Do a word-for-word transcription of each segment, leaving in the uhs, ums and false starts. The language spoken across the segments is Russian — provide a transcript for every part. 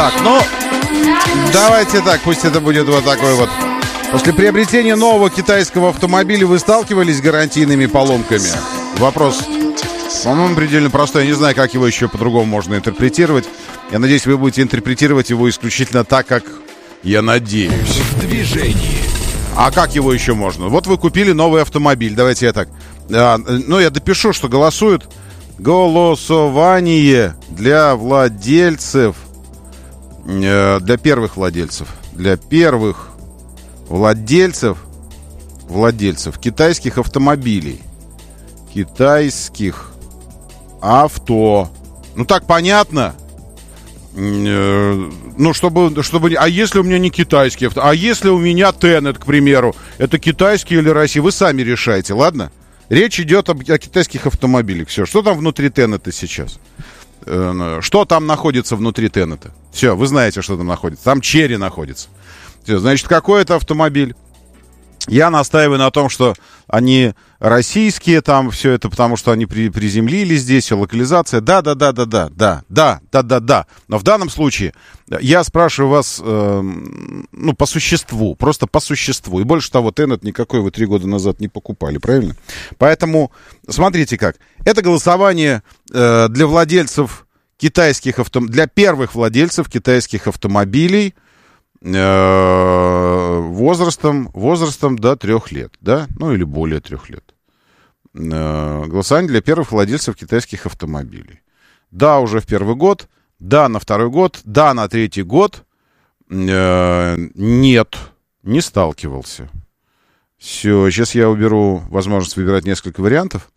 Так, ну, давайте так, пусть это будет вот такой вот. После приобретения нового китайского автомобиля вы сталкивались с гарантийными поломками? Вопрос, по-моему, предельно простой. Я не знаю, как его еще по-другому можно интерпретировать. Я надеюсь, вы будете интерпретировать его исключительно так, как я надеюсь. В движении. А как его еще можно? Вот вы купили новый автомобиль. Давайте я так. А, ну, я допишу, что голосуют. Голосование для владельцев. Э, для первых владельцев. Для первых владельцев. Владельцев китайских автомобилей. Китайских авто. Ну, так понятно. Ну, чтобы, чтобы... А если у меня не китайский авто? А если у меня Тенет, к примеру? Это китайский или Россия? Вы сами решайте, ладно? Речь идет об, о китайских автомобилях. Все. Что там внутри Тенета сейчас? Что там находится внутри Тенета? Все, вы знаете, что там находится. Там Черри находится. Все, значит, какой это автомобиль? Я настаиваю на том, что они российские, там все это, потому что они при, приземлились здесь, локализация. Да, да, да, да, да, да, да, да, да, да. Но в данном случае я спрашиваю вас, э, ну, по существу, просто по существу. И больше того, Тенет никакой вы три года назад не покупали, правильно? Поэтому смотрите как. Это голосование э, для владельцев китайских автомобилей, для первых владельцев китайских автомобилей, возрастом, возрастом до трех лет, да, ну или более трех лет. Голосование для первых владельцев китайских автомобилей. Да, уже в первый год, да, на второй год, да, на третий год. Нет, не сталкивался. Все, сейчас я уберу возможность выбирать несколько вариантов.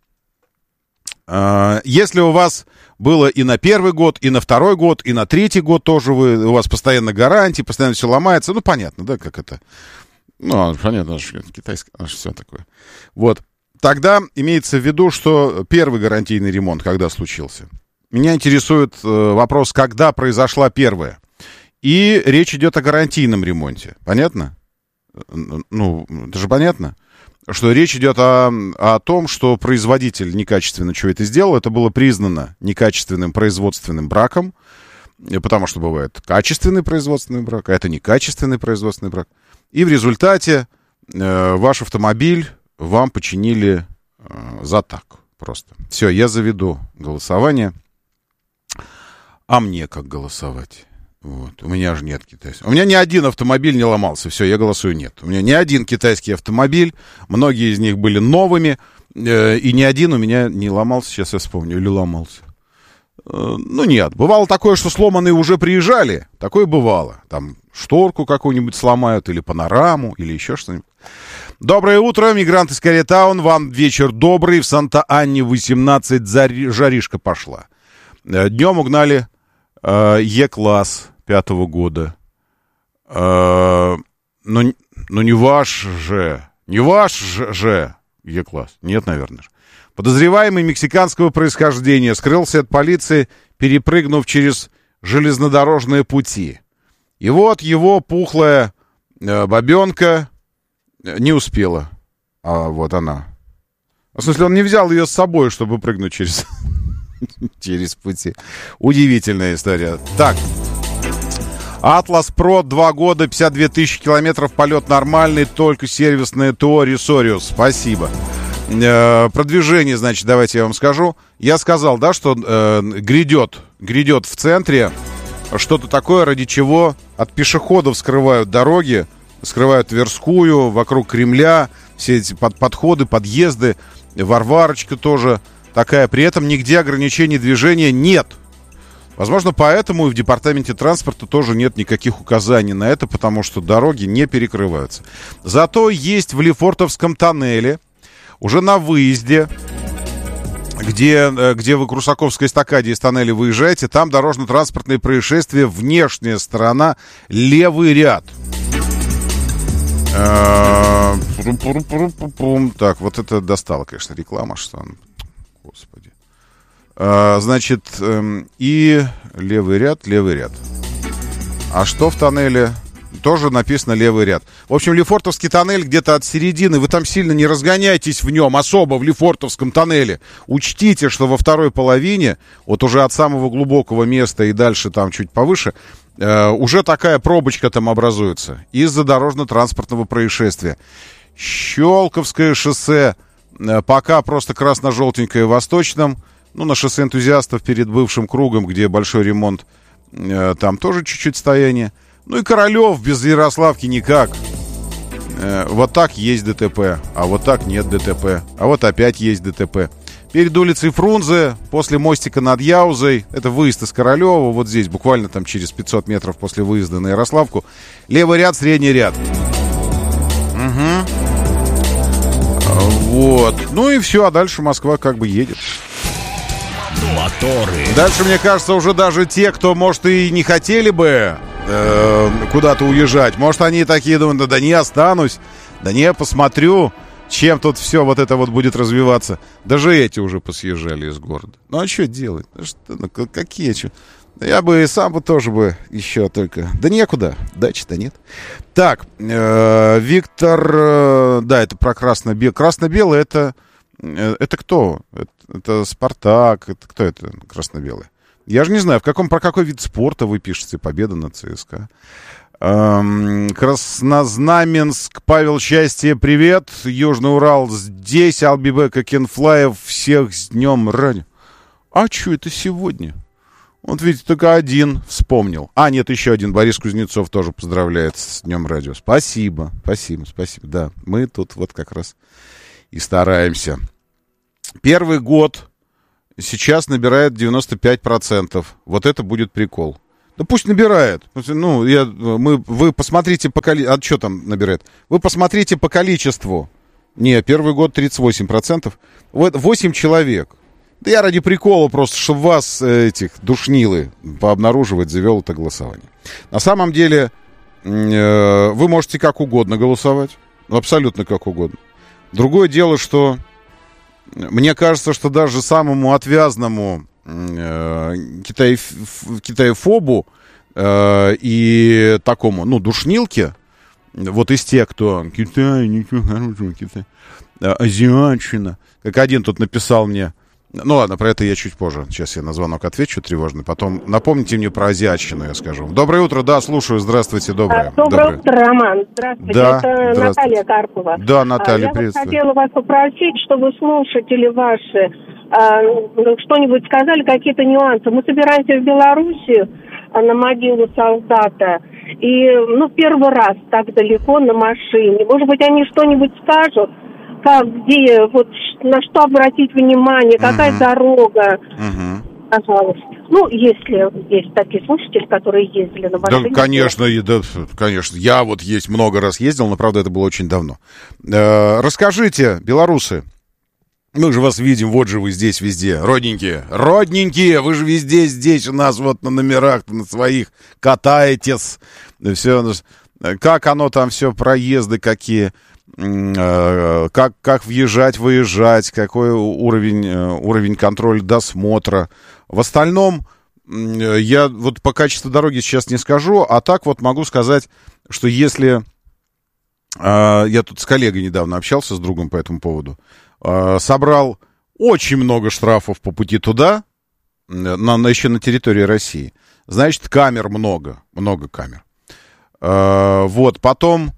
Если у вас было и на первый год, и на второй год, и на третий год тоже вы, у вас постоянно гарантии, постоянно все ломается. Ну, понятно, да, как это? Ну, понятно, китайское, все такое. Вот. Тогда имеется в виду, что первый гарантийный ремонт, когда случился. Меня интересует э, вопрос, когда произошла первая. И речь идет о гарантийном ремонте. Понятно? Ну, это же понятно? Что речь идет о, о том, что производитель некачественно что-то сделал. Это было признано некачественным производственным браком, потому что бывает качественный производственный брак, а это некачественный производственный брак. И в результате э, ваш автомобиль вам починили э, за так просто. Все, я заведу голосование. А мне как голосовать? Вот. У меня же нет китайского. У меня ни один автомобиль не ломался. Все, я голосую нет. У меня ни один китайский автомобиль. Многие из них были новыми. Э, и ни один у меня не ломался. Сейчас я вспомню. Или ломался. Э, ну, нет. Бывало такое, что сломанные уже приезжали. Такое бывало. Там шторку какую-нибудь сломают. Или панораму. Или еще что-нибудь. Доброе утро. Мигрант из Каритаун. Вам вечер добрый. В Санта-Анне восемнадцать. Жаришка пошла. Э, днем угнали э, Е-класс пятого года. Э, ну, ну, не ваш же. Не ваш же Е-класс. Нет, наверное. Подозреваемый мексиканского происхождения скрылся от полиции, перепрыгнув через железнодорожные пути. И вот его пухлая э, бабенка не успела. А вот она. В смысле, он не взял ее с собой, чтобы прыгнуть через, через пути. Удивительная история. Так. Атлас Про, два года, пятьдесят две тысячи километров, полет нормальный, только сервисное ТО Ресориус. Спасибо. Э, продвижение, значит, давайте я вам скажу. Я сказал, да, что э, грядет, грядет в центре что-то такое, ради чего от пешеходов скрывают дороги, скрывают Тверскую, вокруг Кремля, все эти под, подходы, подъезды, Варварочка тоже такая. При этом нигде ограничений движения нет. Возможно, поэтому и в департаменте транспорта тоже нет никаких указаний на это, потому что дороги не перекрываются. Зато есть в Лефортовском тоннеле, уже на выезде, где, где вы к Русаковской эстакаде из тоннеля выезжаете, там дорожно-транспортные происшествия, внешняя сторона, левый ряд. Так, вот это достало, конечно, реклама, что... Господи. Значит, и левый ряд, левый ряд. А что в тоннеле? Тоже написано левый ряд. В общем, Лефортовский тоннель где-то от середины. Вы там сильно не разгоняйтесь в нем, особо в Лефортовском тоннеле. Учтите, что во второй половине, вот уже от самого глубокого места и дальше там чуть повыше, э, уже такая пробочка там образуется из-за дорожно-транспортного происшествия. Щелковское шоссе, э, пока просто красно-желтенькое в Восточном, ну, на шоссе энтузиастов перед бывшим кругом, где большой ремонт, э, там тоже чуть-чуть стояние. Ну и Королев без Ярославки никак. Э, вот так есть ДТП, а вот так нет ДТП, а вот опять есть ДТП. Перед улицей Фрунзе, после мостика над Яузой, это выезд из Королева, вот здесь, буквально там через пятьсот метров после выезда на Ярославку, левый ряд, средний ряд. Угу. Вот. Ну и все, а дальше Москва как бы едет. Моторы. Дальше, мне кажется, уже даже те, кто, может, и не хотели бы э, куда-то уезжать, может, они такие думают, да, да не останусь, да не, посмотрю, чем тут все вот это вот будет развиваться. Даже эти уже посъезжали из города. Ну, а что делать? Ну, что, ну, какие что? Я бы и сам бы тоже бы еще только... Да некуда, дачи-то нет. Так, э, Виктор... Э, да, это про красно-белый. Красно-белый это... Э, это кто? Это, это Спартак. Это кто это красно-белый? Я же не знаю, в каком, про какой вид спорта вы пишете. Победа на ЦСКА. Краснознаменск, Павел, счастье, привет. Южный Урал здесь, Албибека Кенфлаев, всех с днем ранее. А что это сегодня? Вот видите, только один вспомнил. А, нет, еще один, Борис Кузнецов тоже поздравляет с днем радио. Спасибо, спасибо, спасибо. Да, мы тут вот как раз и стараемся. Первый год сейчас набирает девяносто пять процентов. Вот это будет прикол. Да пусть набирает. Ну, я, мы, вы посмотрите по количеству. А что там набирает? Вы посмотрите по количеству. Не, первый год тридцать восемь процентов. Вот восемь человек. Да я ради прикола просто, чтобы вас, этих, душнилы, пообнаруживать, завел это голосование. На самом деле, э, вы можете как угодно голосовать. Абсолютно как угодно. Другое дело, что мне кажется, что даже самому отвязному Китаеф, китаефобу э, и такому, ну, душнилке, вот из тех, кто Китай, ничего хорошего, Китай, азиатчина, как один тут написал мне, ну ладно, про это я чуть позже, сейчас я на звонок отвечу тревожный, потом напомните мне про азиатчину, я скажу. Доброе утро, да, слушаю, здравствуйте, доброе. Доброе, доброе. утро, Роман, здравствуйте, да, это здравствуйте. Наталья Карпова. Да, Наталья, я приветствую. Я хотела вас попросить, чтобы слушатели ваши что-нибудь сказали, какие-то нюансы. Мы собираемся в Белоруссию на могилу солдата, и, ну, первый раз так далеко на машине. Может быть, они что-нибудь скажут, как, где, вот, на что обратить внимание, какая uh-huh. дорога. Uh-huh. Пожалуйста. Ну, если есть такие слушатели, которые ездили на машине. Да, конечно, да, конечно. Я вот есть много раз ездил, но, правда, это было очень давно. Э, расскажите, белорусы, мы же вас видим, вот же вы здесь везде, родненькие, родненькие, вы же везде здесь у нас вот на номерах, на своих катаетесь, все, как оно там все, проезды какие, как, как въезжать, выезжать, какой уровень, уровень контроля, досмотра. В остальном я вот по качеству дороги сейчас не скажу, а так вот могу сказать, что если... Я тут с коллегой недавно общался, с другом по этому поводу, собрал очень много штрафов по пути туда, на, на, еще на территории России. Значит, камер много, много камер. Вот, потом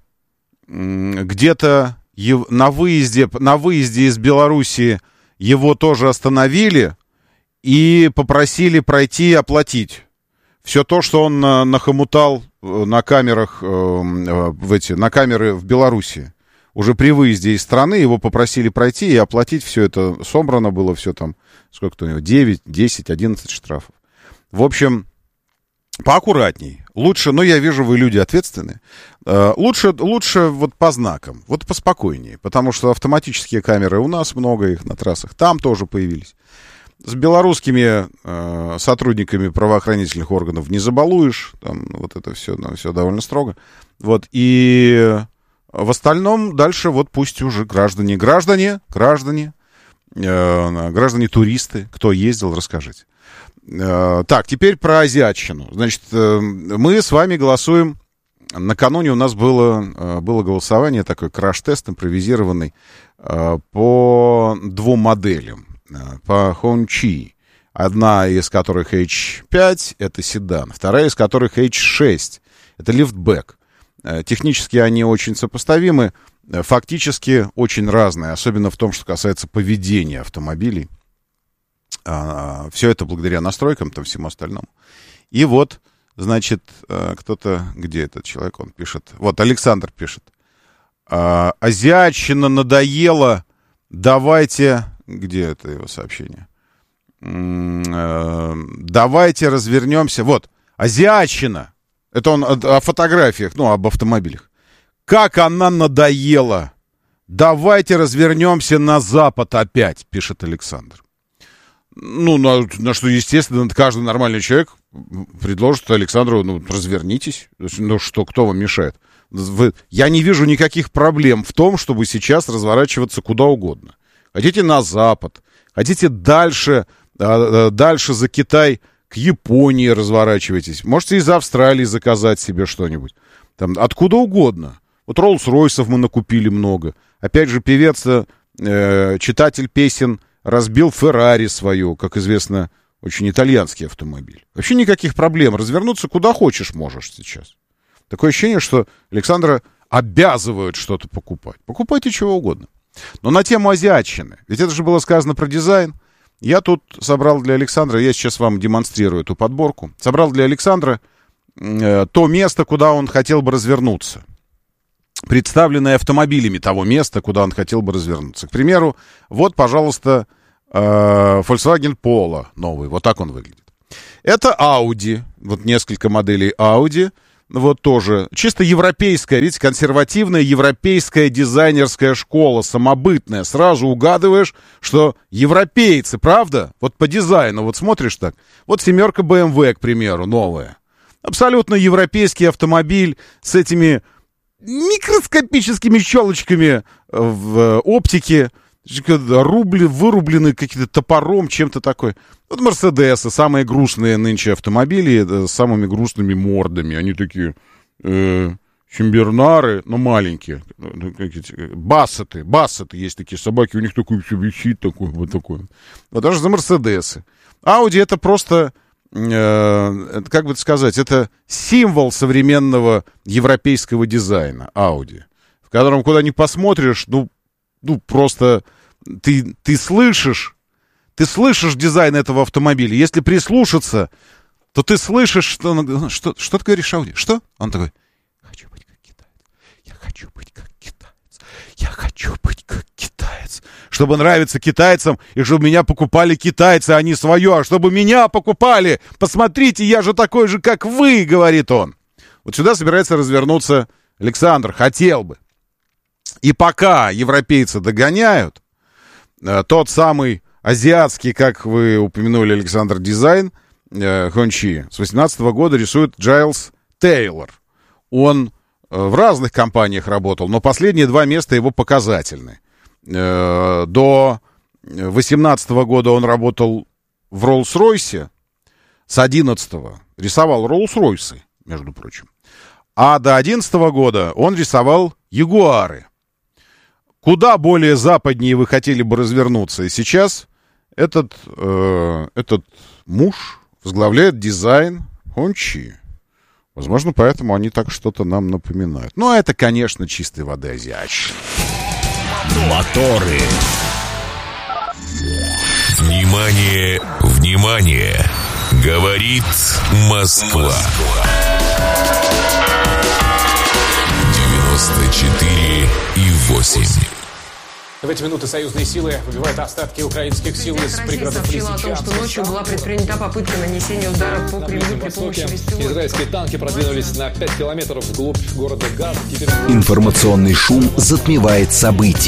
где-то на выезде, на выезде из Белоруссии его тоже остановили и попросили пройти и оплатить. Все то, что он нахомутал на камерах, в эти, на камеры в Белоруссии. Уже при выезде из страны его попросили пройти и оплатить все это. Собрано было все там, сколько-то у него, девять, десять, одиннадцать штрафов. В общем, поаккуратней. Лучше, но я вижу, вы люди ответственные. Лучше, лучше вот по знакам, вот поспокойнее. Потому что автоматические камеры у нас много, их на трассах. Там тоже появились. С белорусскими э, сотрудниками правоохранительных органов не забалуешь. Там вот это все, ну, все довольно строго. Вот, и в остальном дальше вот пусть уже граждане, граждане, граждане, э, граждане-туристы, кто ездил, расскажите. Э, так, теперь про азиатчину. Значит, э, мы с вами голосуем. Накануне у нас было, э, было голосование, такой краш-тест импровизированный э, по двум моделям. По Хончи. Одна из которых эйч пять, это седан. Вторая из которых эйч шесть, это лифтбэк. Технически они очень сопоставимы, фактически очень разные, особенно в том, что касается поведения автомобилей. Все это благодаря настройкам, там, всему остальному. И вот, значит, кто-то, где этот человек, он пишет, вот Александр пишет, азиатчина надоела, давайте, где это его сообщение? Давайте развернемся. Вот, азиатчина. Это он о, о фотографиях, ну, об автомобилях. Как она надоела. Давайте развернемся на запад опять, пишет Александр. Ну, на, на что, естественно, каждый нормальный человек предложит Александру, ну, развернитесь. Ну, что, кто вам мешает? Вы, я не вижу никаких проблем в том, чтобы сейчас разворачиваться куда угодно. Хотите на запад, хотите дальше... Дальше за Китай к Японии разворачивайтесь. Можете из Австралии заказать себе что-нибудь. Там, откуда угодно. Вот Роллс-Ройсов мы накупили много. Опять же, певец, э, читатель песен разбил Феррари свою, как известно, очень итальянский автомобиль. Вообще никаких проблем. Развернуться куда хочешь можешь сейчас. Такое ощущение, что Александра обязывают что-то покупать. Покупайте чего угодно. Но на тему азиатчины. Ведь это же было сказано про дизайн. Я тут собрал для Александра, я сейчас вам демонстрирую эту подборку, собрал для Александра э, то место, куда он хотел бы развернуться. Представленное автомобилями того места, куда он хотел бы развернуться. К примеру, вот, пожалуйста, э, Volkswagen Polo новый, вот так он выглядит. Это Audi, вот несколько моделей Audi. Вот тоже чисто европейская, видите, консервативная европейская дизайнерская школа, самобытная. Сразу угадываешь, что европейцы, правда? Вот по дизайну, вот смотришь так. Вот семерка бэ эм вэ, к примеру, новая. Абсолютно европейский автомобиль с этими микроскопическими щелочками в оптике. Рубли, вырублены какие-то топором, чем-то такое. Вот Мерседесы, самые грустные нынче автомобили, с самыми грустными мордами. Они такие э, чембернары, но маленькие. Бассеты, бассеты есть такие собаки, у них такой все висит, такой, вот такой. Вот даже за Мерседесы. Ауди это просто, э, как бы сказать, это символ современного европейского дизайна, Ауди. В котором, куда ни посмотришь, ну, Ну, просто ты, ты слышишь, ты слышишь дизайн этого автомобиля. Если прислушаться, то ты слышишь, что... Что, что ты говоришь, Ауди? Что? Он такой, хочу быть как китаец. Я хочу быть как китаец. Я хочу быть как китаец. Чтобы нравиться китайцам, и чтобы меня покупали китайцы, а не свое. А чтобы меня покупали. Посмотрите, я же такой же, как вы, говорит он. Вот сюда собирается развернуться Александр. Хотел бы. И пока европейцы догоняют, тот самый азиатский, как вы упомянули, Александр, дизайн Хончи с восемнадцатого года рисует Джайлс Тейлор. Он в разных компаниях работал, но последние два места его показательны. До восемнадцатого года он работал в Роллс-Ройсе, с одиннадцатого рисовал Роллс-Ройсы, между прочим. А до одиннадцатого года он рисовал Ягуары. Куда более западнее вы хотели бы развернуться. И сейчас этот, э, этот муж возглавляет дизайн Хончи. Возможно, поэтому они так что-то нам напоминают. Но это, конечно, чистой воды азиатчина. Моторы. Внимание, внимание. Говорит Москва. девяносто четыре и восемь. В эти минуты союзные силы выбивают остатки украинских сил из пригородов Россия сообщила о том, что ночью была предпринята попытка нанесения удара по Кремлю при помощи беспилотников. Израильские танки продвинулись на пять километров вглубь города Газ. Теперь... Информационный шум затмевает события.